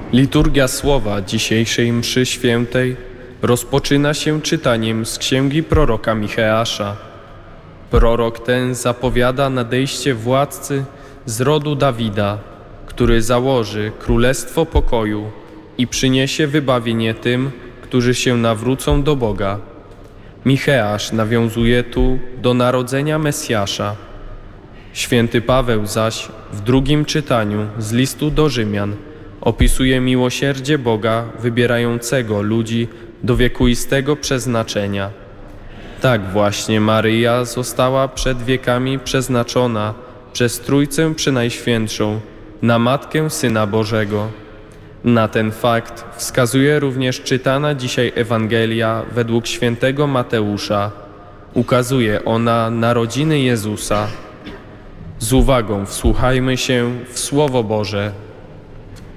Liturgia słowa dzisiejszej mszy świętej rozpoczyna się czytaniem z księgi proroka Micheasza. Prorok ten zapowiada nadejście władcy z rodu Dawida, który założy królestwo pokoju i przyniesie wybawienie tym, którzy się nawrócą do Boga. Micheasz nawiązuje tu do narodzenia Mesjasza. Święty Paweł zaś w drugim czytaniu z listu do Rzymian opisuje miłosierdzie Boga wybierającego ludzi do wiekuistego przeznaczenia. Tak właśnie Maryja została przed wiekami przeznaczona przez Trójcę Przenajświętszą na Matkę Syna Bożego. Na ten fakt wskazuje również czytana dzisiaj Ewangelia według świętego Mateusza. Ukazuje ona narodziny Jezusa. Z uwagą wsłuchajmy się w Słowo Boże.